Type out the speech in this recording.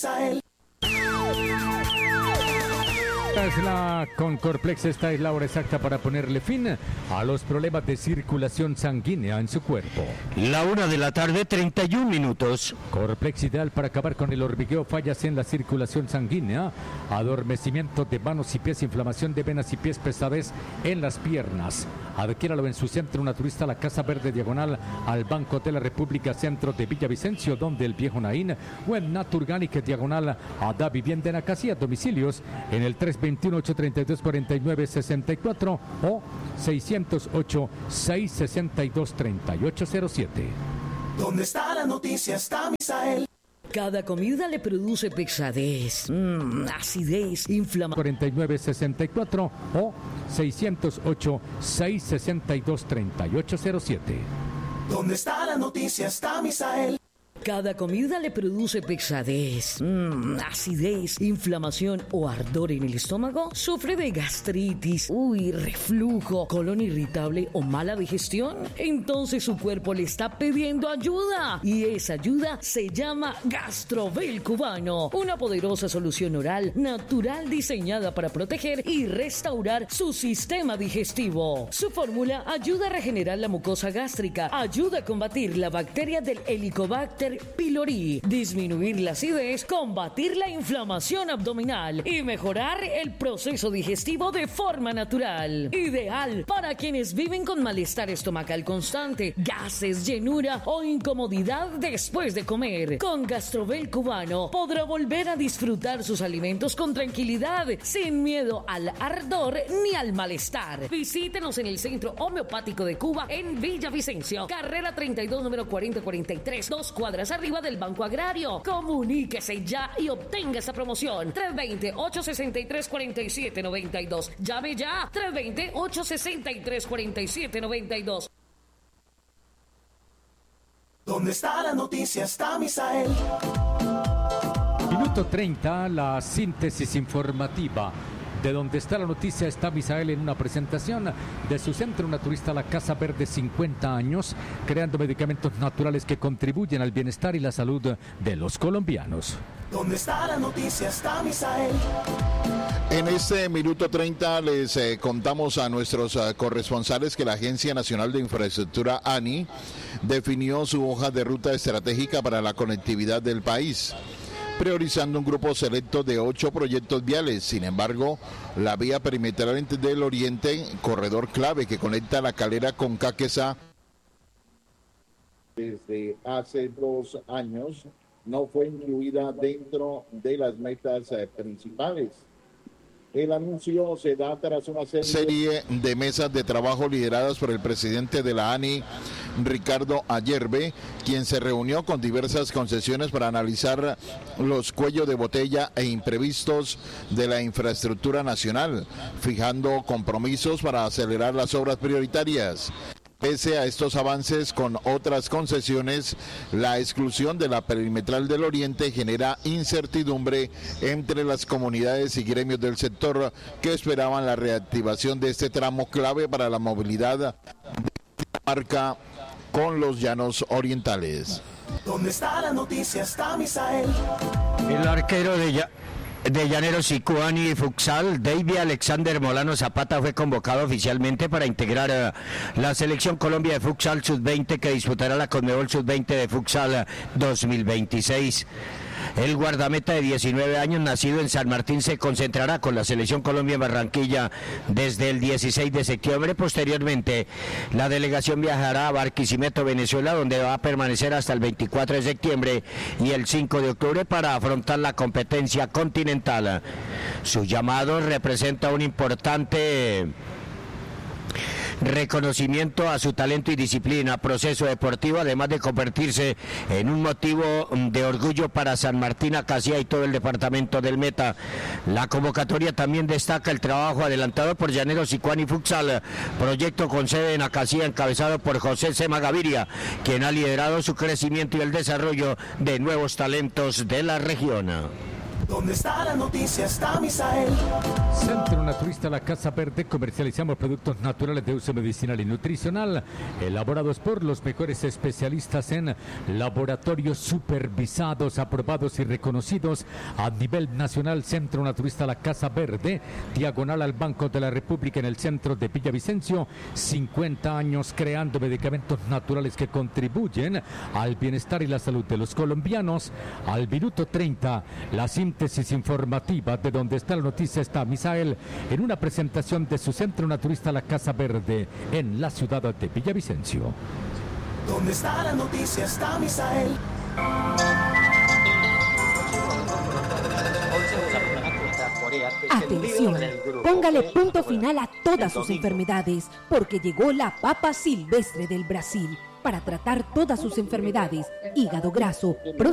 Con Corplex esta es la hora exacta para ponerle fin a los problemas de circulación sanguínea en su cuerpo. 1:31 p.m. Corplex ideal para acabar con el hormigueo, fallas en la circulación sanguínea, adormecimiento de manos y pies, inflamación de venas y pies, pesadez en las piernas. Adquiéralo en su centro naturista, la Casa Verde, diagonal al Banco de la República, centro de Villavicencio, donde el Viejo Naín, o en Naturganic, diagonal a Da Vivienda en Acacía, domicilios en el 321-832-4964 o 608-662-3807. ¿Dónde está la noticia? Está Misael. Cada comida le produce pesadez, acidez, inflamación. 4964 o 608-662-3807. ¿Dónde está la noticia? Está Misael. Cada comida le produce pesadez, acidez, inflamación o ardor en el estómago. ¿Sufre de gastritis, reflujo, colon irritable o mala digestión? Entonces su cuerpo le está pidiendo ayuda. Y esa ayuda se llama Gastrovel Cubano. Una poderosa solución oral natural diseñada para proteger y restaurar su sistema digestivo. Su fórmula ayuda a regenerar la mucosa gástrica, ayuda a combatir la bacteria del Helicobacter pylori, disminuir la acidez, combatir la inflamación abdominal y mejorar el proceso digestivo de forma natural. Ideal para quienes viven con malestar estomacal constante, gases, llenura o incomodidad después de comer. Con Gastrovel Cubano podrá volver a disfrutar sus alimentos con tranquilidad, sin miedo al ardor ni al malestar. Visítenos en el Centro Homeopático de Cuba en Villavicencio, carrera 32, número 4043, 2 cuadras arriba del Banco Agrario. Comuníquese ya y obtenga esa promoción. 320-863-4792. Llame ya. 320-863-4792. ¿Dónde está la noticia? Está Misael. Minuto 30, la síntesis informativa. De donde está la noticia está Misael en una presentación de su centro naturista La Casa Verde, 50 años, creando medicamentos naturales que contribuyen al bienestar y la salud de los colombianos. ¿Dónde está la noticia? Está Misael. En este minuto 30 les contamos a nuestros corresponsales que la Agencia Nacional de Infraestructura, ANI, definió su hoja de ruta estratégica para la conectividad del país, priorizando un grupo selecto de 8 proyectos viales. Sin embargo, la vía perimetral del Oriente, corredor clave que conecta La Calera con Caquetá, desde hace 2 años no fue incluida dentro de las metas principales. El anuncio se da tras una serie de mesas de trabajo lideradas por el presidente de la ANI, Ricardo Ayerbe, quien se reunió con diversas concesiones para analizar los cuellos de botella e imprevistos de la infraestructura nacional, fijando compromisos para acelerar las obras prioritarias. Pese a estos avances con otras concesiones, la exclusión de la perimetral del Oriente genera incertidumbre entre las comunidades y gremios del sector que esperaban la reactivación de este tramo clave para la movilidad de la marca con los llanos orientales. ¿Dónde está la noticia? Está Misael. El arquero de Llaneros y Cuani Futsal, David Alexander Molano Zapata, fue convocado oficialmente para integrar la selección Colombia de Futsal Sub-20 que disputará la Conmebol Sub-20 de Futsal 2026. El guardameta de 19 años, nacido en San Martín, se concentrará con la Selección Colombia en Barranquilla desde el 16 de septiembre. Posteriormente, la delegación viajará a Barquisimeto, Venezuela, donde va a permanecer hasta el 24 de septiembre y el 5 de octubre para afrontar la competencia continental. Su llamado representa un importante reconocimiento a su talento y disciplina, proceso deportivo, además de convertirse en un motivo de orgullo para San Martín, Acacía y todo el departamento del Meta. La convocatoria también destaca el trabajo adelantado por Llaneros y Cuani Futsal, proyecto con sede en Acacía, encabezado por José Sema Gaviria, quien ha liderado su crecimiento y el desarrollo de nuevos talentos de la región. Donde está la noticia está Misael. Centro Naturista La Casa Verde. Comercializamos productos naturales de uso medicinal y nutricional, elaborados por los mejores especialistas en laboratorios supervisados, aprobados y reconocidos a nivel nacional. Centro Naturista La Casa Verde, diagonal al Banco de la República, en el centro de Villavicencio. 50 años creando medicamentos naturales que contribuyen al bienestar y la salud de los colombianos. Al minuto 30, la síntesis informativa de donde está la noticia está Misael, en una presentación de su Centro Naturista La Casa Verde en la ciudad de Villavicencio. Donde está la noticia está Misael. Atención, póngale punto final a todas sus enfermedades, porque llegó la papa silvestre del Brasil para tratar todas sus enfermedades: hígado graso,